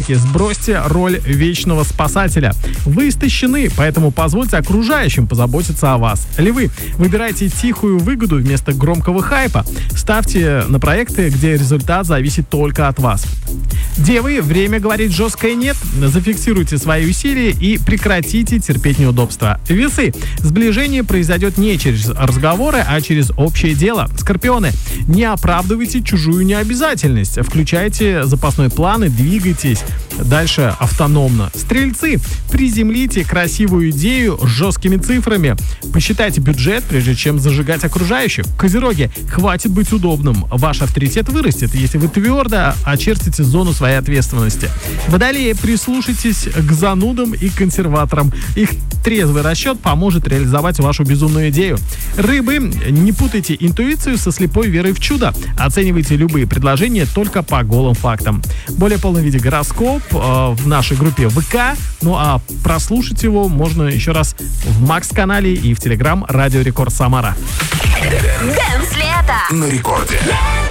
Раки, сбросьте роль вечного спасателя. Вы истощены, поэтому позвольте окружающим позаботиться о вас. Львы, выбирайте тихую выгоду вместо громкого хайпа. Ставьте на проекты, где результат зависит только от вас. Девы, время говорить жесткое «нет». Зафиксируйте свои усилия и прекратите терпеть неудобства. Весы, сближение произойдет не через разговоры, а через общее дело. Скорпионы, не оправдывайте чужую необязательность. Включайте запасной план и двигайтесь дальше автономно. Стрельцы, приземлите красивую идею с жесткими цифрами. Посчитайте бюджет, прежде чем зажигать окружающих. Козероги, хватит быть удобным. Ваш авторитет вырастет, если вы твердо очертите зону своей ответственности. Водолеи, прислушайтесь к занудам и консерваторам. Их трезвый расчет поможет реализовать вашу безумную идею. Рыбы, не путайте интуицию со слепой верой в чудо. Оценивайте любые предложения только по голым фактам. Более полный видеогороскоп в нашей группе ВК. Ну а прослушать его можно еще раз в Макс-канале и в Телеграм Радио Рекорд Самара. Дэнс лето На рекорде.